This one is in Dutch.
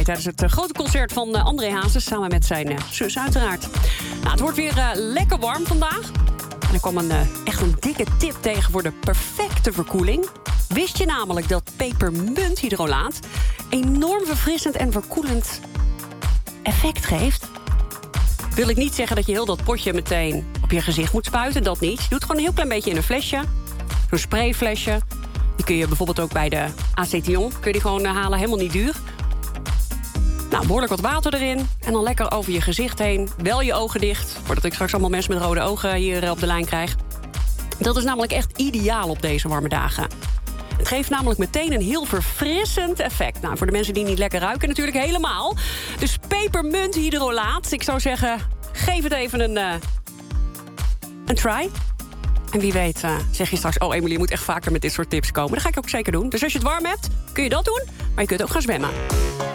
tijdens het grote concert van André Hazes... samen met zijn zus uiteraard. Nou, het wordt weer lekker warm vandaag. En er kwam echt een dikke tip tegen voor de perfecte verkoeling. Wist je namelijk dat pepermunthydrolaat enorm verfrissend en verkoelend effect geeft? Wil ik niet zeggen dat je heel dat potje meteen op je gezicht moet spuiten, dat niet. Je doet het gewoon een heel klein beetje in een flesje. Zo'n sprayflesje. Die kun je bijvoorbeeld ook bij de Acetion. Kun je die gewoon halen, helemaal niet duur. Nou, behoorlijk wat water erin. En dan lekker over je gezicht heen. Wel je ogen dicht. Voordat ik straks allemaal mensen met rode ogen hier op de lijn krijg. Dat is namelijk echt ideaal op deze warme dagen. Het geeft namelijk meteen een heel verfrissend effect. Nou, voor de mensen die niet lekker ruiken natuurlijk helemaal. Dus pepermunthydrolaat. Ik zou zeggen, geef het even een try. En wie weet zeg je straks... oh, Emily, je moet echt vaker met dit soort tips komen. Dat ga ik ook zeker doen. Dus als je het warm hebt, kun je dat doen. Maar je kunt ook gaan zwemmen.